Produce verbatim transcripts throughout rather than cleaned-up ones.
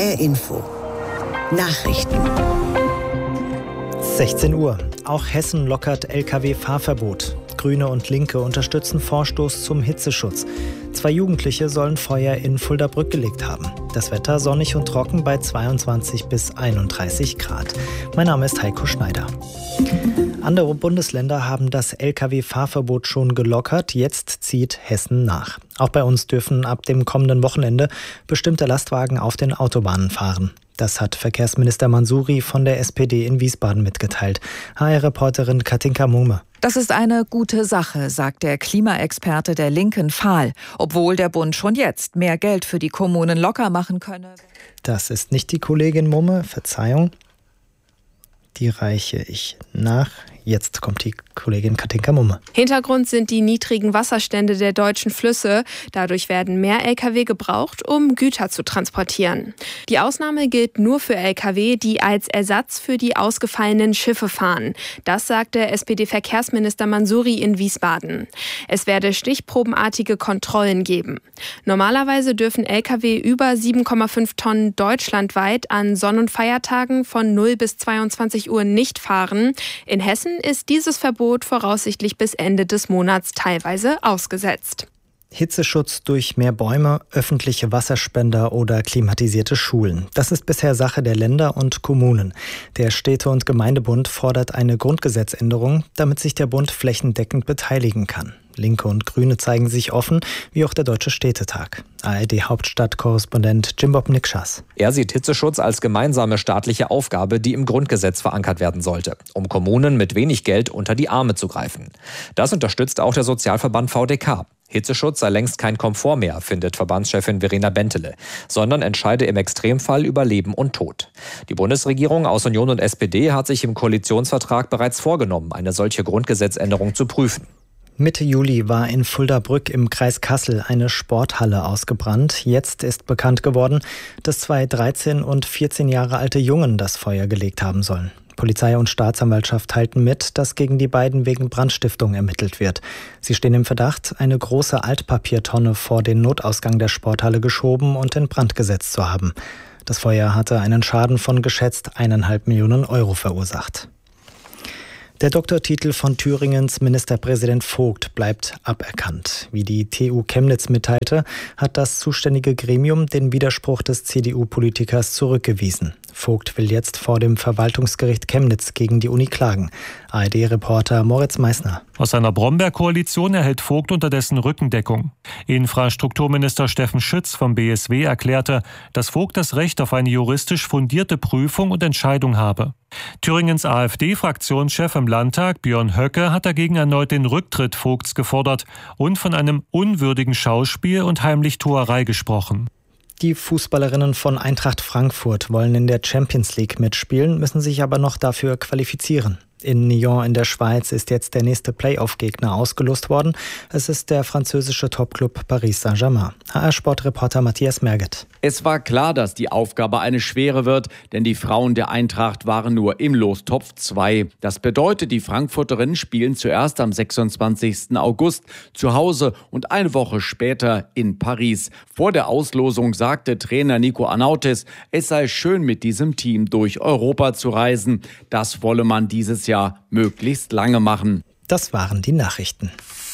R Info. Nachrichten. sechzehn Uhr. Auch Hessen lockert L K W-Fahrverbot. Grüne und Linke unterstützen Vorstoß zum Hitzeschutz. Zwei Jugendliche sollen Feuer in Fulda-Brück gelegt haben. Das Wetter sonnig und trocken bei zweiundzwanzig bis einunddreißig Grad. Mein Name ist Heiko Schneider. Andere Bundesländer haben das L K W-Fahrverbot schon gelockert. Jetzt zieht Hessen nach. Auch bei uns dürfen ab dem kommenden Wochenende bestimmte Lastwagen auf den Autobahnen fahren. Das hat Verkehrsminister Mansouri von der S P D in Wiesbaden mitgeteilt. H R-Reporterin Katinka Mumme. Das ist eine gute Sache, sagt der Klimaexperte der Linken Fahl, obwohl der Bund schon jetzt mehr Geld für die Kommunen locker machen könne. Das ist nicht die Kollegin Mumme, Verzeihung. Die reiche ich nach. Jetzt kommt die Kollegin Katinka Mumme. Hintergrund sind die niedrigen Wasserstände der deutschen Flüsse. Dadurch werden mehr L K W gebraucht, um Güter zu transportieren. Die Ausnahme gilt nur für L K W, die als Ersatz für die ausgefallenen Schiffe fahren. Das sagte S P D-Verkehrsminister Mansouri in Wiesbaden. Es werde stichprobenartige Kontrollen geben. Normalerweise dürfen L K W über sieben Komma fünf Tonnen deutschlandweit an Sonn- und Feiertagen von null bis zweiundzwanzig Uhr nicht fahren. In Hessen ist dieses Verbot voraussichtlich bis Ende des Monats teilweise ausgesetzt. Hitzeschutz durch mehr Bäume, öffentliche Wasserspender oder klimatisierte Schulen. Das ist bisher Sache der Länder und Kommunen. Der Städte- und Gemeindebund fordert eine Grundgesetzänderung, damit sich der Bund flächendeckend beteiligen kann. Linke und Grüne zeigen sich offen, wie auch der Deutsche Städtetag. A R D-Hauptstadtkorrespondent Jimbob Nikschas. Er sieht Hitzeschutz als gemeinsame staatliche Aufgabe, die im Grundgesetz verankert werden sollte, um Kommunen mit wenig Geld unter die Arme zu greifen. Das unterstützt auch der Sozialverband V D K. Hitzeschutz sei längst kein Komfort mehr, findet Verbandschefin Verena Bentele, sondern entscheide im Extremfall über Leben und Tod. Die Bundesregierung aus Union und S P D hat sich im Koalitionsvertrag bereits vorgenommen, eine solche Grundgesetzänderung zu prüfen. Mitte Juli war in Fulda-Brück im Kreis Kassel eine Sporthalle ausgebrannt. Jetzt ist bekannt geworden, dass zwei dreizehn und vierzehn Jahre alte Jungen das Feuer gelegt haben sollen. Polizei und Staatsanwaltschaft teilten mit, dass gegen die beiden wegen Brandstiftung ermittelt wird. Sie stehen im Verdacht, eine große Altpapiertonne vor den Notausgang der Sporthalle geschoben und in Brand gesetzt zu haben. Das Feuer hatte einen Schaden von geschätzt eineinhalb Millionen Euro verursacht. Der Doktortitel von Thüringens Ministerpräsident Vogt bleibt aberkannt. Wie die T U Chemnitz mitteilte, hat das zuständige Gremium den Widerspruch des C D U-Politikers zurückgewiesen. Vogt will jetzt vor dem Verwaltungsgericht Chemnitz gegen die Uni klagen. A R D-Reporter Moritz Meissner. Aus seiner Bromberg-Koalition erhält Vogt unterdessen Rückendeckung. Infrastrukturminister Steffen Schütz vom B S W erklärte, dass Vogt das Recht auf eine juristisch fundierte Prüfung und Entscheidung habe. Thüringens AfD-Fraktionschef im Landtag, Björn Höcke, hat dagegen erneut den Rücktritt Vogts gefordert und von einem unwürdigen Schauspiel und Heimlichtuerei gesprochen. Die Fußballerinnen von Eintracht Frankfurt wollen in der Champions League mitspielen, müssen sich aber noch dafür qualifizieren. In Nyon in der Schweiz ist jetzt der nächste Playoff-Gegner ausgelost worden. Es ist der französische Topclub Paris Saint-Germain. H R-Sportreporter Matthias Merget. Es war klar, dass die Aufgabe eine schwere wird, denn die Frauen der Eintracht waren nur im Lostopf zwei. Das bedeutet, die Frankfurterinnen spielen zuerst am sechsundzwanzigsten August zu Hause und eine Woche später in Paris. Vor der Auslosung sagte Trainer Nico Anautis, es sei schön, mit diesem Team durch Europa zu reisen. Das wolle man dieses Jahr möglichst lange machen. Das waren die Nachrichten.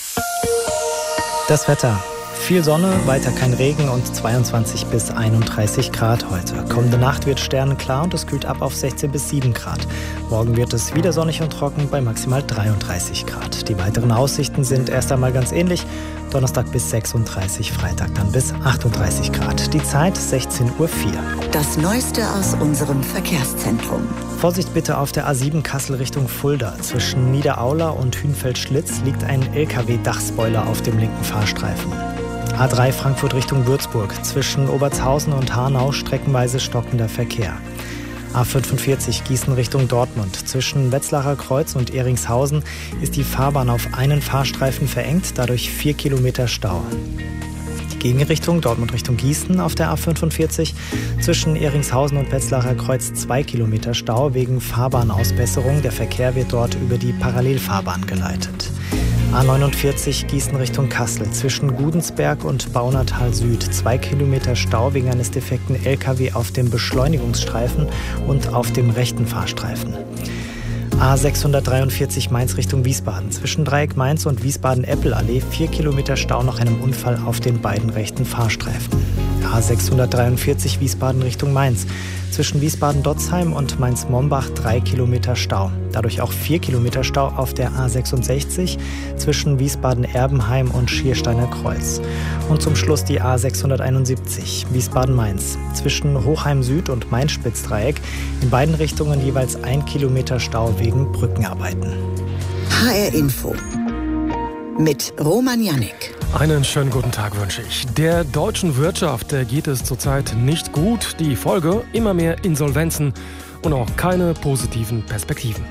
Das Wetter. Viel Sonne, weiter kein Regen und zweiundzwanzig bis einunddreißig Grad heute. Kommende Nacht wird sternenklar und es kühlt ab auf sechzehn bis sieben Grad. Morgen wird es wieder sonnig und trocken bei maximal dreiunddreißig Grad. Die weiteren Aussichten sind erst einmal ganz ähnlich. Donnerstag bis sechsunddreißig, Freitag dann bis achtunddreißig Grad. Die Zeit sechzehn Uhr vier. Das Neueste aus unserem Verkehrszentrum. Vorsicht bitte auf der A sieben Kassel Richtung Fulda. Zwischen Niederaula und Hünfeld-Schlitz liegt ein L K W-Dachspoiler auf dem linken Fahrstreifen. A drei Frankfurt Richtung Würzburg. Zwischen Obertshausen und Hanau streckenweise stockender Verkehr. A fünfundvierzig Gießen Richtung Dortmund. Zwischen Wetzlarer Kreuz und Ehringshausen ist die Fahrbahn auf einen Fahrstreifen verengt, dadurch vier Kilometer Stau. Die Gegenrichtung Dortmund Richtung Gießen auf der A fünfundvierzig. Zwischen Ehringshausen und Wetzlarer Kreuz zwei Kilometer Stau wegen Fahrbahnausbesserung. Der Verkehr wird dort über die Parallelfahrbahn geleitet. A neunundvierzig Gießen Richtung Kassel. Zwischen Gudensberg und Baunatal Süd. Zwei Kilometer Stau wegen eines defekten L K W auf dem Beschleunigungsstreifen und auf dem rechten Fahrstreifen. A sechshundertdreiundvierzig Mainz Richtung Wiesbaden. Zwischen Dreieck Mainz und Wiesbaden-Eppelallee vier Kilometer Stau nach einem Unfall auf den beiden rechten Fahrstreifen. A sechshundertdreiundvierzig Wiesbaden Richtung Mainz. Zwischen Wiesbaden-Dotzheim und Mainz-Mombach drei Kilometer Stau. Dadurch auch vier Kilometer Stau auf der A sechsundsechzig zwischen Wiesbaden-Erbenheim und Schiersteiner Kreuz. Und zum Schluss die A sechshunderteinundsiebzig Wiesbaden-Mainz. Zwischen Hochheim Süd und Main-Spitzdreieck in beiden Richtungen jeweils ein Kilometer Stau wegen Brückenarbeiten. H R Info mit Roman Jannik. Einen schönen guten Tag wünsche ich. Der deutschen Wirtschaft geht es zurzeit nicht gut. Die Folge: immer mehr Insolvenzen und auch keine positiven Perspektiven.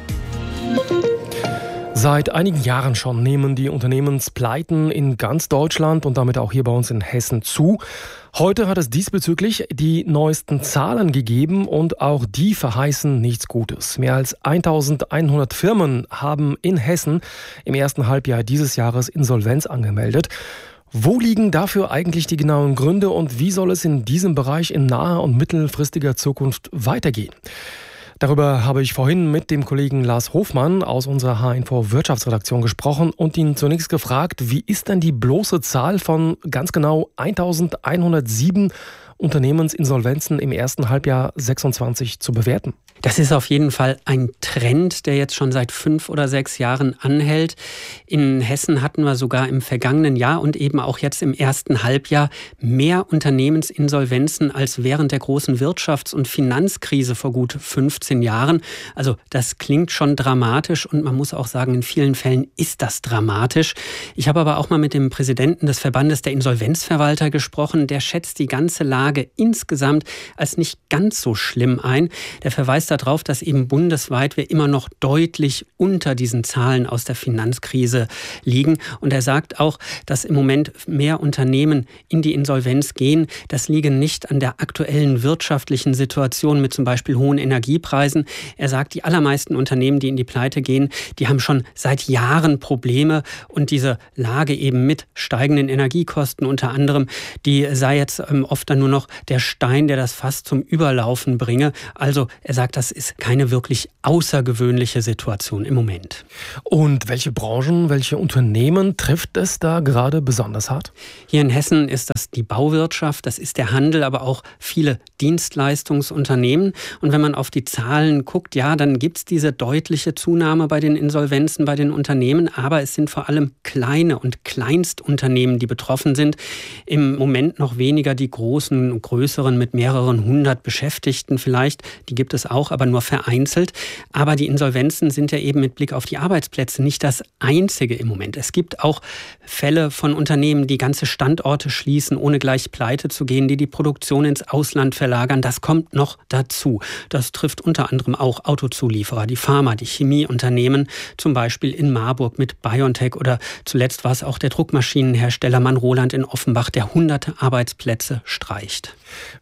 Seit einigen Jahren schon nehmen die Unternehmenspleiten in ganz Deutschland und damit auch hier bei uns in Hessen zu. Heute hat es diesbezüglich die neuesten Zahlen gegeben und auch die verheißen nichts Gutes. Mehr als eintausendeinhundert Firmen haben in Hessen im ersten Halbjahr dieses Jahres Insolvenz angemeldet. Wo liegen dafür eigentlich die genauen Gründe und wie soll es in diesem Bereich in naher und mittelfristiger Zukunft weitergehen? Darüber habe ich vorhin mit dem Kollegen Lars Hofmann aus unserer H Info Wirtschaftsredaktion gesprochen und ihn zunächst gefragt, wie ist denn die bloße Zahl von ganz genau eintausendeinhundertsieben Unternehmensinsolvenzen im ersten Halbjahr sechsundzwanzig zu bewerten? Das ist auf jeden Fall ein Trend, der jetzt schon seit fünf oder sechs Jahren anhält. In Hessen hatten wir sogar im vergangenen Jahr und eben auch jetzt im ersten Halbjahr mehr Unternehmensinsolvenzen als während der großen Wirtschafts- und Finanzkrise vor gut fünfzehn Jahren. Also das klingt schon dramatisch und man muss auch sagen, in vielen Fällen ist das dramatisch. Ich habe aber auch mal mit dem Präsidenten des Verbandes der Insolvenzverwalter gesprochen. Der schätzt die ganze Lage insgesamt als nicht ganz so schlimm ein. Der verweist darauf, dass eben bundesweit wir immer noch deutlich unter diesen Zahlen aus der Finanzkrise liegen. Und er sagt auch, dass im Moment mehr Unternehmen in die Insolvenz gehen. Das liege nicht an der aktuellen wirtschaftlichen Situation mit zum Beispiel hohen Energiepreisen. Er sagt, die allermeisten Unternehmen, die in die Pleite gehen, die haben schon seit Jahren Probleme. Und diese Lage eben mit steigenden Energiekosten unter anderem, die sei jetzt ähm, oft dann nur noch der Stein, der das Fass zum Überlaufen bringe. Also er sagt, das ist keine wirklich außergewöhnliche Situation im Moment. Und welche Branchen, welche Unternehmen trifft es da gerade besonders hart? Hier in Hessen ist das die Bauwirtschaft, das ist der Handel, aber auch viele Dienstleistungsunternehmen. Und wenn man auf die Zahlen guckt, ja, dann gibt es diese deutliche Zunahme bei den Insolvenzen, bei den Unternehmen. Aber es sind vor allem kleine und Kleinstunternehmen, die betroffen sind. Im Moment noch weniger die großen, größeren mit mehreren hundert Beschäftigten vielleicht. Die gibt es auch, aber nur vereinzelt. Aber die Insolvenzen sind ja eben mit Blick auf die Arbeitsplätze nicht das einzige im Moment. Es gibt auch Fälle von Unternehmen, die ganze Standorte schließen, ohne gleich pleite zu gehen, die die Produktion ins Ausland verlagern. Das kommt noch dazu. Das trifft unter anderem auch Autozulieferer, die Pharma, die Chemieunternehmen, zum Beispiel in Marburg mit BioNTech oder zuletzt war es auch der Druckmaschinenhersteller Manroland in Offenbach, der hunderte Arbeitsplätze streicht.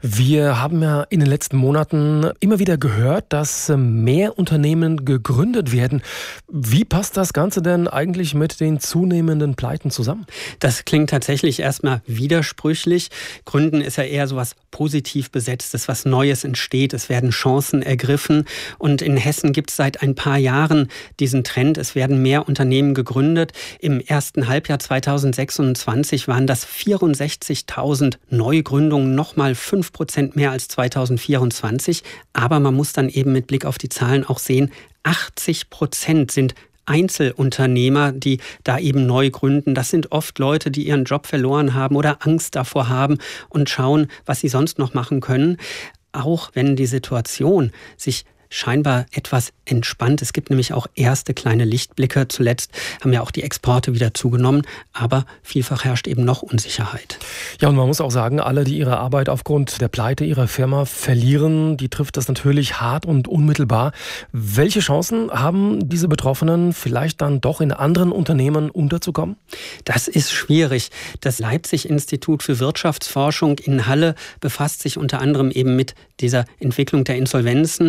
Wir haben ja in den letzten Monaten immer wieder gehört, dass mehr Unternehmen gegründet werden. Wie passt das Ganze denn eigentlich mit den zunehmenden Pleiten zusammen? Das klingt tatsächlich erstmal widersprüchlich. Gründen ist ja eher so was positiv Besetztes, was Neues entsteht. Es werden Chancen ergriffen. Und in Hessen gibt es seit ein paar Jahren diesen Trend. Es werden mehr Unternehmen gegründet. Im ersten Halbjahr zweitausendsechsundzwanzig waren das vierundsechzigtausend Neugründungen, nochmal fünf Prozent mehr als zweitausendvierundzwanzig. Aber man muss dann eben mit Blick auf die Zahlen auch sehen, achtzig Prozent sind Einzelunternehmer, die da eben neu gründen. Das sind oft Leute, die ihren Job verloren haben oder Angst davor haben und schauen, was sie sonst noch machen können. Auch wenn die Situation sich scheinbar etwas entspannt. Es gibt nämlich auch erste kleine Lichtblicke. Zuletzt haben ja auch die Exporte wieder zugenommen, aber vielfach herrscht eben noch Unsicherheit. Ja, und man muss auch sagen, alle, die ihre Arbeit aufgrund der Pleite ihrer Firma verlieren, die trifft das natürlich hart und unmittelbar. Welche Chancen haben diese Betroffenen vielleicht dann doch in anderen Unternehmen unterzukommen? Das ist schwierig. Das Leipzig-Institut für Wirtschaftsforschung in Halle befasst sich unter anderem eben mit dieser Entwicklung der Insolvenzen und die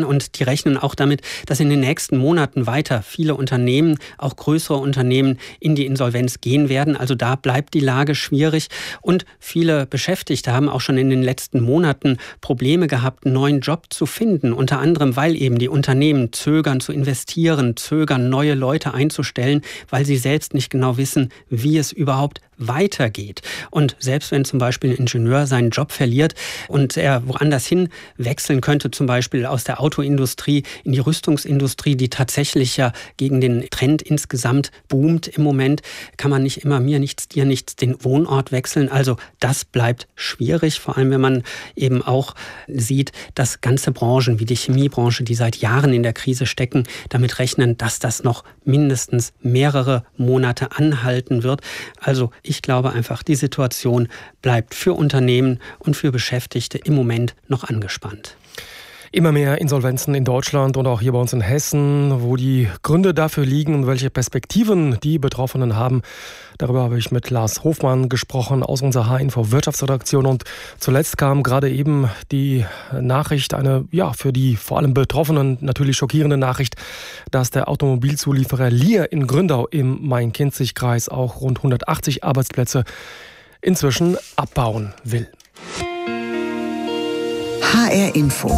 rechnen auch damit, dass in den nächsten Monaten weiter viele Unternehmen, auch größere Unternehmen, in die Insolvenz gehen werden. Also da bleibt die Lage schwierig. Und viele Beschäftigte haben auch schon in den letzten Monaten Probleme gehabt, einen neuen Job zu finden. Unter anderem, weil eben die Unternehmen zögern zu investieren, zögern, neue Leute einzustellen, weil sie selbst nicht genau wissen, wie es überhaupt weitergeht. Und selbst wenn zum Beispiel ein Ingenieur seinen Job verliert und er woanders hin wechseln könnte, zum Beispiel aus der Autoindustrie in die Rüstungsindustrie, die tatsächlich ja gegen den Trend insgesamt boomt im Moment, kann man nicht immer mir nichts, dir nichts den Wohnort wechseln. Also das bleibt schwierig, vor allem wenn man eben auch sieht, dass ganze Branchen wie die Chemiebranche, die seit Jahren in der Krise stecken, damit rechnen, dass das noch mindestens mehrere Monate anhalten wird. Also ich glaube einfach, die Situation bleibt für Unternehmen und für Beschäftigte im Moment noch angespannt. Immer mehr Insolvenzen in Deutschland und auch hier bei uns in Hessen, wo die Gründe dafür liegen und welche Perspektiven die Betroffenen haben. Darüber habe ich mit Lars Hofmann gesprochen aus unserer H Info Wirtschaftsredaktion. Und zuletzt kam gerade eben die Nachricht, eine ja für die vor allem Betroffenen natürlich schockierende Nachricht, dass der Automobilzulieferer Lear in Gründau im Main-Kinzig-Kreis auch rund hundertachtzig Arbeitsplätze inzwischen abbauen will. H R Info.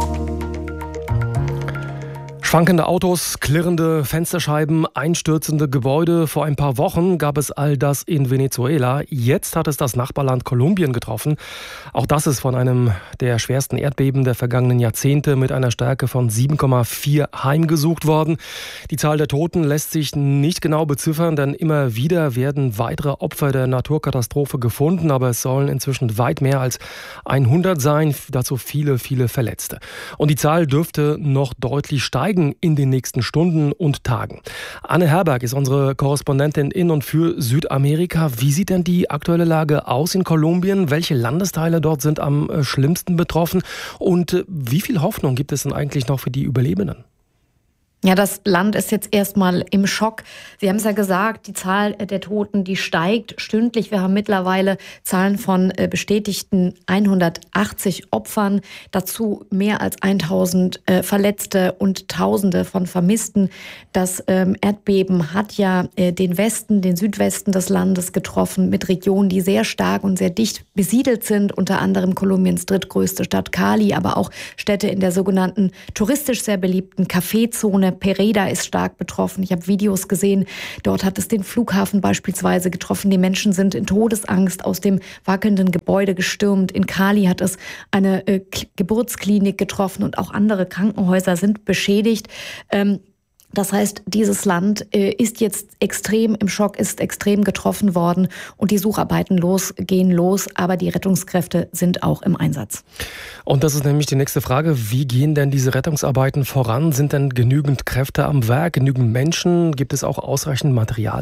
Schwankende Autos, klirrende Fensterscheiben, einstürzende Gebäude. Vor ein paar Wochen gab es all das in Venezuela. Jetzt hat es das Nachbarland Kolumbien getroffen. Auch das ist von einem der schwersten Erdbeben der vergangenen Jahrzehnte mit einer Stärke von sieben Komma vier heimgesucht worden. Die Zahl der Toten lässt sich nicht genau beziffern, denn immer wieder werden weitere Opfer der Naturkatastrophe gefunden. Aber es sollen inzwischen weit mehr als hundert sein, dazu viele, viele Verletzte. Und die Zahl dürfte noch deutlich steigen in den nächsten Stunden und Tagen. Anne Herberg ist unsere Korrespondentin in und für Südamerika. Wie sieht denn die aktuelle Lage aus in Kolumbien? Welche Landesteile dort sind am schlimmsten betroffen? Und wie viel Hoffnung gibt es denn eigentlich noch für die Überlebenden? Ja, das Land ist jetzt erstmal im Schock. Sie haben es ja gesagt, die Zahl der Toten, die steigt stündlich. Wir haben mittlerweile Zahlen von bestätigten hundertachtzig Opfern, dazu mehr als tausend Verletzte und Tausende von Vermissten. Das Erdbeben hat ja den Westen, den Südwesten des Landes getroffen, mit Regionen, die sehr stark und sehr dicht besiedelt sind, unter anderem Kolumbiens drittgrößte Stadt Cali, aber auch Städte in der sogenannten touristisch sehr beliebten Café-Zone. Pereira ist stark betroffen. Ich habe Videos gesehen. Dort hat es den Flughafen beispielsweise getroffen. Die Menschen sind in Todesangst aus dem wackelnden Gebäude gestürmt. In Cali hat es eine äh, Geburtsklinik getroffen und auch andere Krankenhäuser sind beschädigt. Ähm, Das heißt, dieses Land äh, ist jetzt extrem im Schock, ist extrem getroffen worden und die Sucharbeiten los, gehen los, aber die Rettungskräfte sind auch im Einsatz. Und das ist nämlich die nächste Frage. Wie gehen denn diese Rettungsarbeiten voran? Sind denn genügend Kräfte am Werk, genügend Menschen? Gibt es auch ausreichend Material?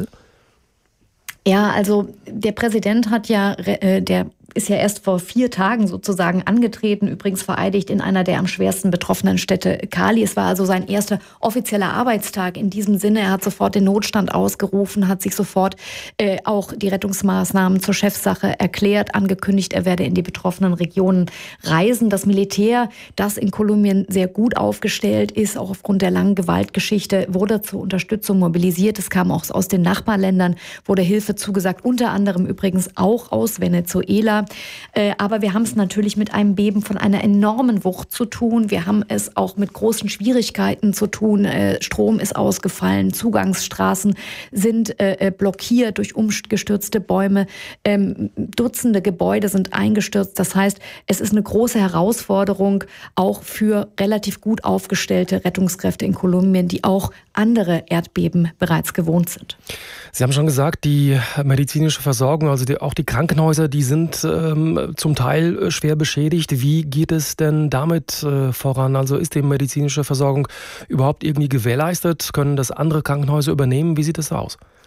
Ja, also der Präsident hat ja, äh, der ist ja erst vor vier Tagen sozusagen angetreten, übrigens vereidigt in einer der am schwersten betroffenen Städte Cali. Es war also sein erster offizieller Arbeitstag in diesem Sinne. Er hat sofort den Notstand ausgerufen, hat sich sofort äh, auch die Rettungsmaßnahmen zur Chefsache erklärt, angekündigt, er werde in die betroffenen Regionen reisen. Das Militär, das in Kolumbien sehr gut aufgestellt ist, auch aufgrund der langen Gewaltgeschichte, wurde zur Unterstützung mobilisiert. Es kam auch aus den Nachbarländern, wurde Hilfe zugesagt, unter anderem übrigens auch aus Venezuela. Aber wir haben es natürlich mit einem Beben von einer enormen Wucht zu tun. Wir haben es auch mit großen Schwierigkeiten zu tun. Strom ist ausgefallen, Zugangsstraßen sind blockiert durch umgestürzte Bäume. Dutzende Gebäude sind eingestürzt. Das heißt, es ist eine große Herausforderung auch für relativ gut aufgestellte Rettungskräfte in Kolumbien, die auch andere Erdbeben bereits gewohnt sind. Sie haben schon gesagt, die medizinische Versorgung, also die, auch die Krankenhäuser, die sind ähm, zum Teil schwer beschädigt. Wie geht es denn damit äh, voran? Also ist die medizinische Versorgung überhaupt irgendwie gewährleistet? Können das andere Krankenhäuser übernehmen? Wie sieht es aus?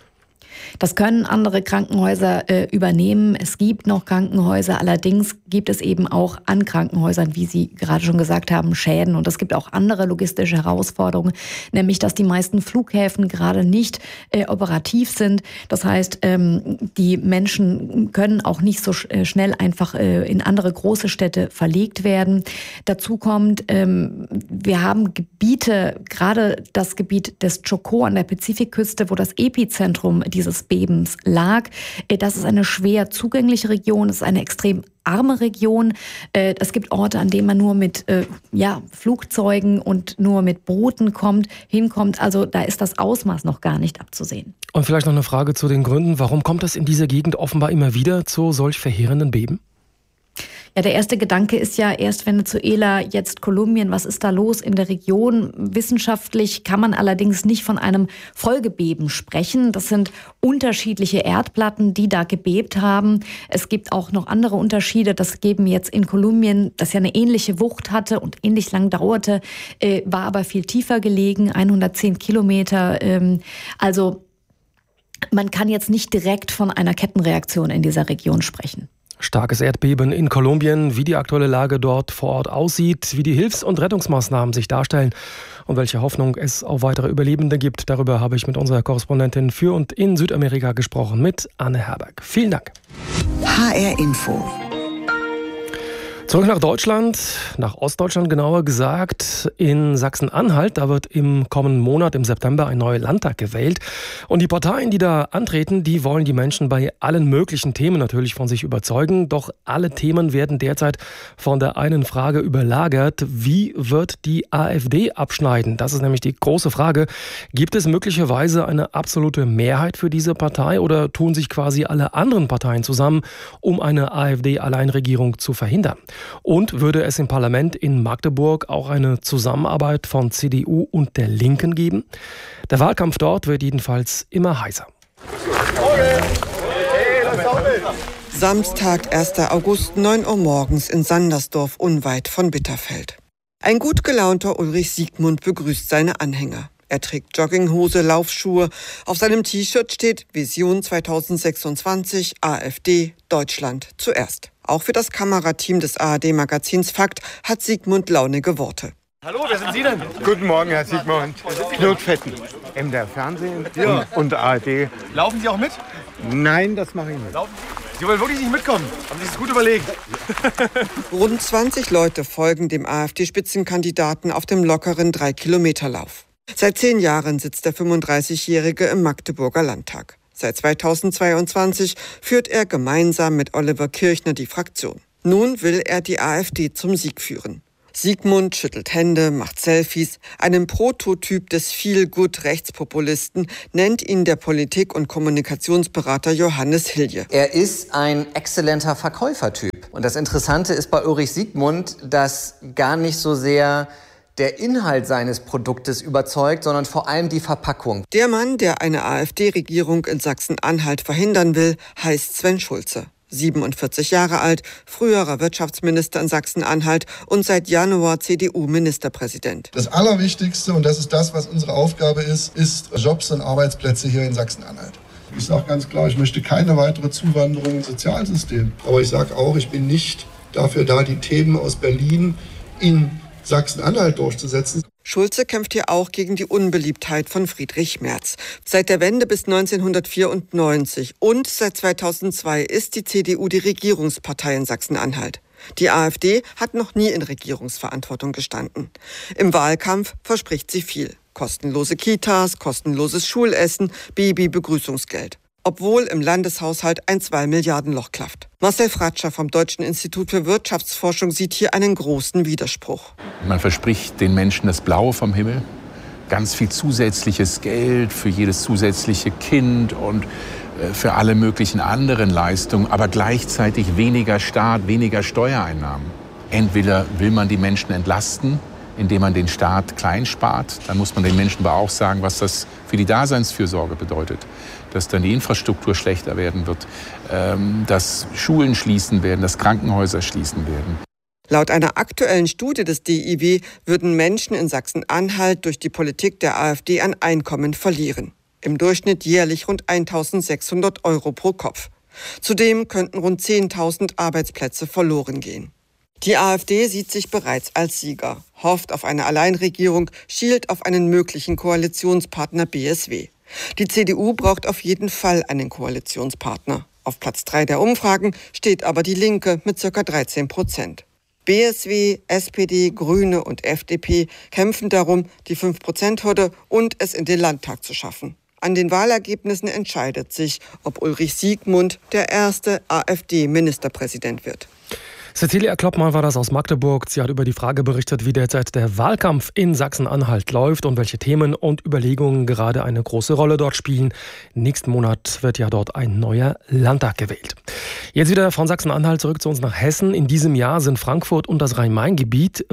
Das können andere Krankenhäuser äh, übernehmen. Es gibt noch Krankenhäuser, allerdings gibt es eben auch an Krankenhäusern, wie Sie gerade schon gesagt haben, Schäden. Und es gibt auch andere logistische Herausforderungen, nämlich dass die meisten Flughäfen gerade nicht äh, operativ sind. Das heißt, ähm, die Menschen können auch nicht so sch- schnell einfach äh, in andere große Städte verlegt werden. Dazu kommt, ähm, wir haben Gebiete, gerade das Gebiet des Chocó an der Pazifikküste, wo das Epizentrum dieses Bebens lag. Das ist eine schwer zugängliche Region, es ist eine extrem arme Region. Es gibt Orte, an denen man nur mit ja, Flugzeugen und nur mit Booten kommt, hinkommt. Also da ist das Ausmaß noch gar nicht abzusehen. Und vielleicht noch eine Frage zu den Gründen. Warum kommt es in dieser Gegend offenbar immer wieder zu solch verheerenden Beben? Ja, der erste Gedanke ist ja erst Venezuela, jetzt Kolumbien. Was ist da los in der Region? Wissenschaftlich kann man allerdings nicht von einem Folgebeben sprechen. Das sind unterschiedliche Erdplatten, die da gebebt haben. Es gibt auch noch andere Unterschiede. Das Geben jetzt in Kolumbien, das ja eine ähnliche Wucht hatte und ähnlich lang dauerte, äh, war aber viel tiefer gelegen, hundertzehn Kilometer. Ähm, also man kann jetzt nicht direkt von einer Kettenreaktion in dieser Region sprechen. Starkes Erdbeben in Kolumbien, wie die aktuelle Lage dort vor Ort aussieht, wie die Hilfs- und Rettungsmaßnahmen sich darstellen und welche Hoffnung es auf weitere Überlebende gibt. Darüber habe ich mit unserer Korrespondentin für und in Südamerika gesprochen, mit Anne Herberg. Vielen Dank. H R Info. Zurück nach Deutschland, nach Ostdeutschland genauer gesagt, in Sachsen-Anhalt. Da wird im kommenden Monat, im September, ein neuer Landtag gewählt. Und die Parteien, die da antreten, die wollen die Menschen bei allen möglichen Themen natürlich von sich überzeugen. Doch alle Themen werden derzeit von der einen Frage überlagert: Wie wird die AfD abschneiden? Das ist nämlich die große Frage. Gibt es möglicherweise eine absolute Mehrheit für diese Partei oder tun sich quasi alle anderen Parteien zusammen, um eine AfD-Alleinregierung zu verhindern? Und würde es im Parlament in Magdeburg auch eine Zusammenarbeit von C D U und der Linken geben? Der Wahlkampf dort wird jedenfalls immer heißer. Samstag, erster August, neun Uhr morgens in Sandersdorf, unweit von Bitterfeld. Ein gut gelaunter Ulrich Siegmund begrüßt seine Anhänger. Er trägt Jogginghose, Laufschuhe. Auf seinem T-Shirt steht Vision zweitausendsechsundzwanzig, AfD, Deutschland zuerst. Auch für das Kamerateam des A R D-Magazins Fakt hat Siegmund launige Worte. Hallo, wer sind Sie denn? Guten Morgen, Herr Siegmund. Knut Fetten, M D R Fernsehen ja. und, und A R D. Laufen Sie auch mit? Nein, das mache ich nicht. Laufen? Sie wollen wirklich nicht mitkommen? Haben Sie sich das gut überlegt? Rund zwanzig Leute folgen dem AfD-Spitzenkandidaten auf dem lockeren drei Kilometer Lauf. Seit zehn Jahren sitzt der fünfunddreißigjährige im Magdeburger Landtag. Seit zweitausendzweiundzwanzig führt er gemeinsam mit Oliver Kirchner die Fraktion. Nun will er die AfD zum Sieg führen. Siegmund schüttelt Hände, macht Selfies. Einen Prototyp des Feel-Good-Rechtspopulisten nennt ihn der Politik- und Kommunikationsberater Johannes Hilje. Er ist ein exzellenter Verkäufertyp. Und das Interessante ist bei Ulrich Siegmund, dass gar nicht so sehr der Inhalt seines Produktes überzeugt, sondern vor allem die Verpackung. Der Mann, der eine AfD-Regierung in Sachsen-Anhalt verhindern will, heißt Sven Schulze. siebenundvierzig Jahre alt, früherer Wirtschaftsminister in Sachsen-Anhalt und seit Januar C D U-Ministerpräsident. Das Allerwichtigste, und das ist das, was unsere Aufgabe ist, ist Jobs und Arbeitsplätze hier in Sachsen-Anhalt. Ich sage ganz klar, ich möchte keine weitere Zuwanderung ins Sozialsystem. Aber ich sage auch, ich bin nicht dafür da, die Themen aus Berlin in Sachsen-Anhalt durchzusetzen. Schulze kämpft hier auch gegen die Unbeliebtheit von Friedrich Merz. Seit der Wende bis neunzehnhundertvierundneunzig und seit zweitausendzwei ist die C D U die Regierungspartei in Sachsen-Anhalt. Die AfD hat noch nie in Regierungsverantwortung gestanden. Im Wahlkampf verspricht sie viel. Kostenlose Kitas, kostenloses Schulessen, Baby-Begrüßungsgeld. Obwohl im Landeshaushalt ein zwei Milliarden Loch klafft. Marcel Fratscher vom Deutschen Institut für Wirtschaftsforschung sieht hier einen großen Widerspruch. Man verspricht den Menschen das Blaue vom Himmel, ganz viel zusätzliches Geld für jedes zusätzliche Kind und für alle möglichen anderen Leistungen, aber gleichzeitig weniger Staat, weniger Steuereinnahmen. Entweder will man die Menschen entlasten, indem man den Staat klein spart, dann muss man den Menschen aber auch sagen, was das für die Daseinsfürsorge bedeutet. Dass dann die Infrastruktur schlechter werden wird, dass Schulen schließen werden, dass Krankenhäuser schließen werden. Laut einer aktuellen Studie des D I W würden Menschen in Sachsen-Anhalt durch die Politik der AfD an Einkommen verlieren. Im Durchschnitt jährlich rund eintausendsechshundert Euro pro Kopf. Zudem könnten rund zehntausend Arbeitsplätze verloren gehen. Die AfD sieht sich bereits als Sieger, hofft auf eine Alleinregierung, schielt auf einen möglichen Koalitionspartner B S W. Die C D U braucht auf jeden Fall einen Koalitionspartner. Auf Platz drei der Umfragen steht aber die Linke mit ca. dreizehn Prozent. B S W, S P D, Grüne und F D P kämpfen darum, die fünf Prozent Hürde und es in den Landtag zu schaffen. An den Wahlergebnissen entscheidet sich, ob Ulrich Siegmund der erste AfD-Ministerpräsident wird. Cecilia Kloppmann war das aus Magdeburg. Sie hat über die Frage berichtet, wie derzeit der Wahlkampf in Sachsen-Anhalt läuft und welche Themen und Überlegungen gerade eine große Rolle dort spielen. Nächsten Monat wird ja dort ein neuer Landtag gewählt. Jetzt wieder von Sachsen-Anhalt zurück zu uns nach Hessen. In diesem Jahr sind Frankfurt und das Rhein-Main-Gebiet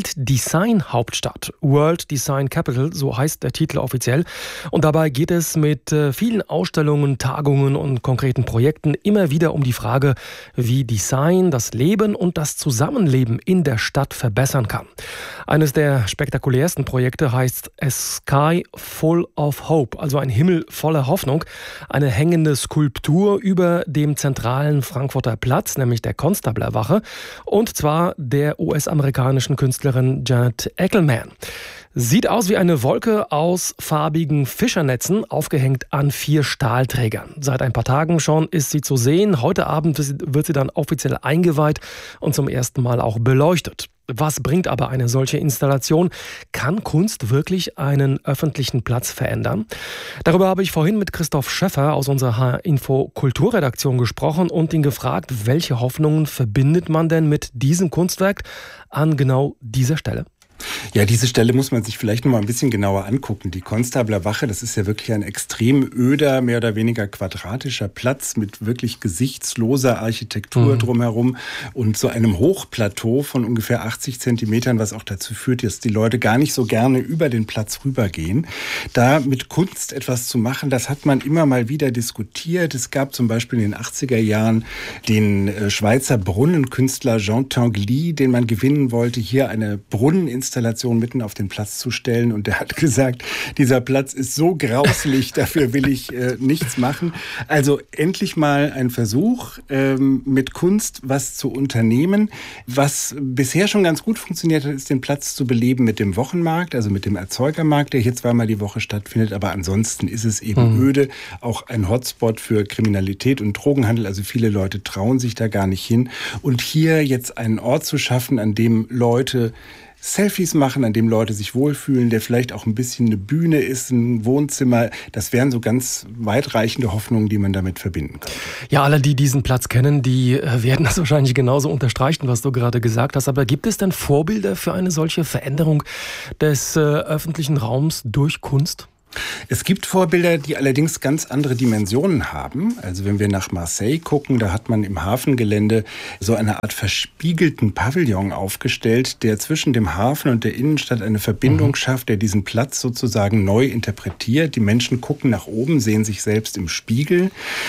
Weltdesign-Hauptstadt. World Design Capital, so heißt der Titel offiziell. Und dabei geht es mit vielen Ausstellungen, Tagungen und konkreten Projekten immer wieder um die Frage, wie Design das Leben und das Zusammenleben in der Stadt verbessern kann. Eines der spektakulärsten Projekte heißt A Sky Full of Hope, also ein Himmel voller Hoffnung. Eine hängende Skulptur über dem zentralen Frankfurter Platz, nämlich der Konstablerwache, und zwar der U S-amerikanischen Künstlerin Janet Eckelman. Sieht aus wie eine Wolke aus farbigen Fischernetzen, aufgehängt an vier Stahlträgern. Seit ein paar Tagen schon ist sie zu sehen. Heute Abend wird sie dann offiziell eingeweiht und zum ersten Mal auch beleuchtet. Was bringt aber eine solche Installation? Kann Kunst wirklich einen öffentlichen Platz verändern? Darüber habe ich vorhin mit Christoph Schäffer aus unserer H R-Info Kulturredaktion gesprochen und ihn gefragt, welche Hoffnungen verbindet man denn mit diesem Kunstwerk an genau dieser Stelle? Ja, diese Stelle muss man sich vielleicht noch mal ein bisschen genauer angucken. Die Konstablerwache, das ist ja wirklich ein extrem öder, mehr oder weniger quadratischer Platz mit wirklich gesichtsloser Architektur mhm. drumherum und so einem Hochplateau von ungefähr achtzig Zentimetern, was auch dazu führt, dass die Leute gar nicht so gerne über den Platz rübergehen. Da mit Kunst etwas zu machen, das hat man immer mal wieder diskutiert. Es gab zum Beispiel in den achtziger Jahren den Schweizer Brunnenkünstler Jean Tinguely, den man gewinnen wollte, hier eine Brunneninstallation Installation mitten auf den Platz zu stellen. Und der hat gesagt, dieser Platz ist so grauslich, dafür will ich äh, nichts machen. Also endlich mal ein Versuch, ähm, mit Kunst was zu unternehmen. Was bisher schon ganz gut funktioniert hat, ist den Platz zu beleben mit dem Wochenmarkt, also mit dem Erzeugermarkt, der hier zweimal die Woche stattfindet. Aber ansonsten ist es eben mhm. öde, auch ein Hotspot für Kriminalität und Drogenhandel. Also viele Leute trauen sich da gar nicht hin. Und hier jetzt einen Ort zu schaffen, an dem Leute Selfies machen, an dem Leute sich wohlfühlen, der vielleicht auch ein bisschen eine Bühne ist, ein Wohnzimmer. Das wären so ganz weitreichende Hoffnungen, die man damit verbinden kann. Ja, alle, die diesen Platz kennen, die werden das wahrscheinlich genauso unterstreichen, was du gerade gesagt hast. Aber gibt es denn Vorbilder für eine solche Veränderung des äh, öffentlichen Raums durch Kunst? Es gibt Vorbilder, die allerdings ganz andere Dimensionen haben. Also wenn wir nach Marseille gucken, da hat man im Hafengelände so eine Art verspiegelten Pavillon aufgestellt, der zwischen dem Hafen und der Innenstadt eine Verbindung mhm. schafft, der diesen Platz sozusagen neu interpretiert. Die Menschen gucken nach oben, sehen sich selbst im Spiegel.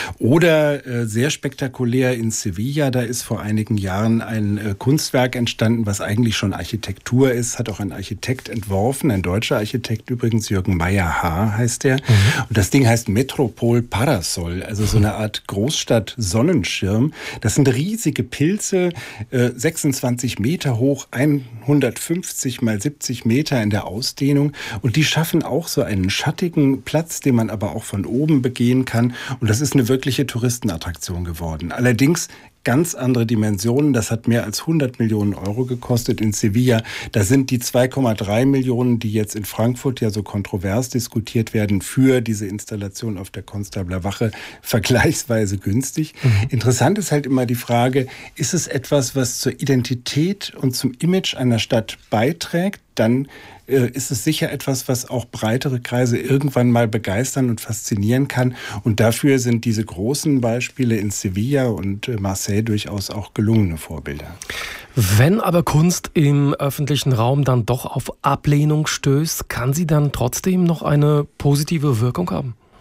Oder äh, sehr spektakulär in Sevilla, da ist vor einigen Jahren ein äh, Kunstwerk entstanden, was eigentlich schon Architektur ist, hat auch ein Architekt entworfen, ein deutscher Architekt übrigens, Jürgen Meyer-Haar heißt der. Mhm. Und das Ding heißt Metropol Parasol, also so eine Art Großstadt-Sonnenschirm. Das sind riesige Pilze, äh, sechsundzwanzig Meter hoch, hundertfünfzig mal siebzig Meter in der Ausdehnung. Und die schaffen auch so einen schattigen Platz, den man aber auch von oben begehen kann. Und das ist eine wirkliche Touristenattraktion geworden. Allerdings ganz andere Dimensionen. Das hat mehr als hundert Millionen Euro gekostet in Sevilla. Da sind die zwei Komma drei Millionen, die jetzt in Frankfurt ja so kontrovers diskutiert werden, für diese Installation auf der Konstablerwache vergleichsweise günstig. Mhm. Interessant ist halt immer die Frage, ist es etwas, was zur Identität und zum Image einer Stadt beiträgt? Dann äh, ist es sicher etwas, was auch breitere Kreise irgendwann mal begeistern und faszinieren kann. Und dafür sind diese großen Beispiele in Sevilla und äh, Marseille durchaus auch gelungene Vorbilder. Wenn aber Kunst im öffentlichen Raum dann doch auf Ablehnung stößt, kann sie dann trotzdem noch eine positive Wirkung haben?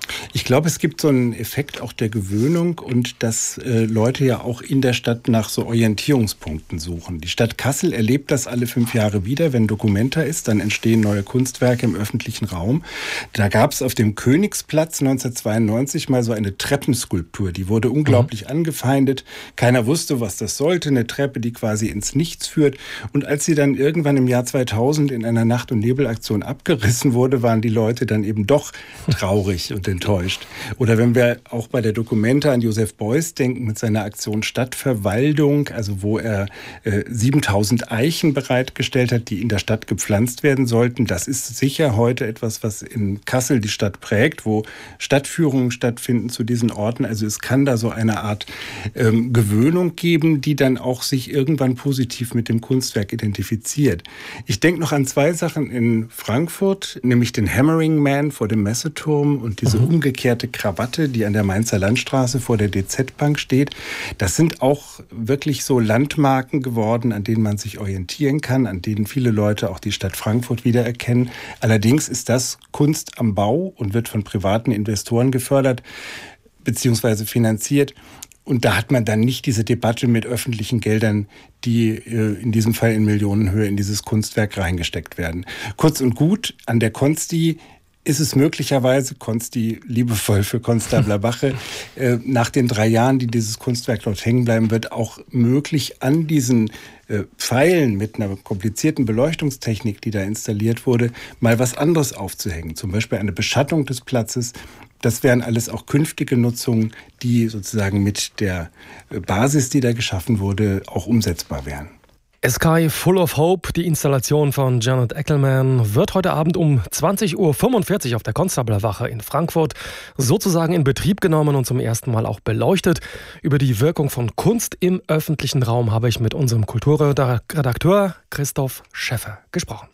Ich glaube, es gibt so einen Effekt auch der Gewöhnung und dass äh, Leute ja auch in der Stadt nach so Orientierungspunkten suchen. Die Stadt Kassel erlebt das alle fünf Jahre wieder. Wenn Documenta ist, dann entstehen neue Kunstwerke im öffentlichen Raum. Da gab es auf dem Königsplatz neunzehnhundertzweiundneunzig mal so eine Treppenskulptur. Die wurde unglaublich mhm. angefeindet. Keiner wusste, was das sollte. Eine Treppe, die quasi ins Nichts führt. Und als sie dann irgendwann im Jahr zweitausend in einer Nacht- und Nebelaktion abgerissen wurde, waren die Leute dann eben doch traurig und enttäuscht. Oder wenn wir auch bei der Documenta an Joseph Beuys denken mit seiner Aktion Stadtverwaldung, also wo er äh, siebentausend Eichen bereitgestellt hat, die in der Stadt gepflanzt werden sollten. Das ist sicher heute etwas, was in Kassel die Stadt prägt, wo Stadtführungen stattfinden zu diesen Orten. Also es kann da so eine Art ähm, Gewöhnung geben, die dann auch sich irgendwann positiv mit dem Kunstwerk identifiziert. Ich denke noch an zwei Sachen in Frankfurt, nämlich den Hammering Man vor dem Messeturm und diese mhm. umgekehrte Krawatte, die an der Mainzer Landstraße vor der D Z-Bank steht. Das sind auch wirklich so Landmarken geworden, an denen man sich orientieren kann, an denen viele Leute auch die Stadt Frankfurt wiedererkennen. Allerdings ist das Kunst am Bau und wird von privaten Investoren gefördert bzw. finanziert. Und da hat man dann nicht diese Debatte mit öffentlichen Geldern, die äh, in diesem Fall in Millionenhöhe in dieses Kunstwerk reingesteckt werden. Kurz und gut, an der Consti ist es möglicherweise, Consti liebevoll für Konstabler Wache, äh, nach den drei Jahren, die dieses Kunstwerk dort hängen bleiben wird, auch möglich an diesen äh, Pfeilen mit einer komplizierten Beleuchtungstechnik, die da installiert wurde, mal was anderes aufzuhängen. Zum Beispiel eine Beschattung des Platzes. Das wären alles auch künftige Nutzungen, die sozusagen mit der Basis, die da geschaffen wurde, auch umsetzbar wären. A Sky Full of Hope, die Installation von Janet Eckelmann, wird heute Abend um zwanzig Uhr fünfundvierzig auf der Konstabler Wache in Frankfurt sozusagen in Betrieb genommen und zum ersten Mal auch beleuchtet. Über die Wirkung von Kunst im öffentlichen Raum habe ich mit unserem Kulturredakteur Christoph Schäffer gesprochen.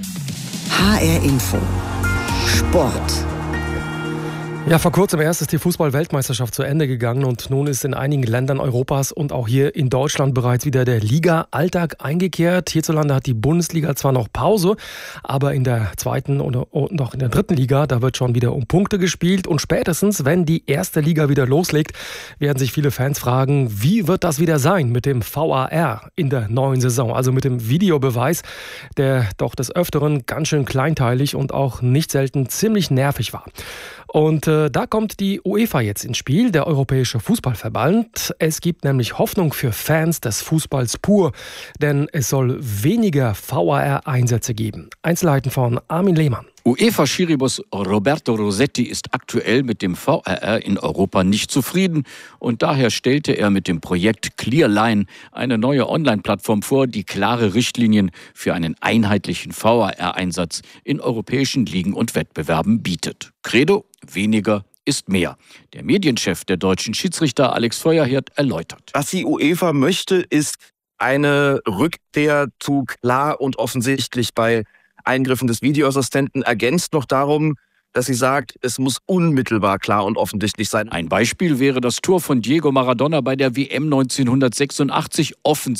H R Info Sport. Ja, vor kurzem erst ist die Fußball-Weltmeisterschaft zu Ende gegangen und nun ist in einigen Ländern Europas und auch hier in Deutschland bereits wieder der Liga-Alltag eingekehrt. Hierzulande hat die Bundesliga zwar noch Pause, aber in der zweiten und auch in der dritten Liga, da wird schon wieder um Punkte gespielt und spätestens, wenn die erste Liga wieder loslegt, werden sich viele Fans fragen, wie wird das wieder sein mit dem V A R in der neuen Saison, also mit dem Videobeweis, der doch des Öfteren ganz schön kleinteilig und auch nicht selten ziemlich nervig war. Und äh, da kommt die UEFA jetzt ins Spiel, der Europäische Fußballverband. Es gibt nämlich Hoffnung für Fans des Fußballs pur, denn es soll weniger V A R-Einsätze geben. Einzelheiten von Armin Lehmann. UEFA-Schiriboss Roberto Rossetti ist aktuell mit dem V R R in Europa nicht zufrieden und daher stellte er mit dem Projekt Clearline eine neue Online-Plattform vor, die klare Richtlinien für einen einheitlichen V R R-Einsatz in europäischen Ligen und Wettbewerben bietet. Credo: weniger ist mehr. Der Medienchef der deutschen Schiedsrichter Alex Feuerhirt erläutert. Was die UEFA möchte, ist eine Rückkehr zu klar und offensichtlich bei Eingriffen des Videoassistenten, ergänzt noch darum, dass sie sagt, es muss unmittelbar klar und offensichtlich sein. Ein Beispiel wäre das Tor von Diego Maradona bei der W M neunzehnhundertsechsundachtzig. Offensichtlich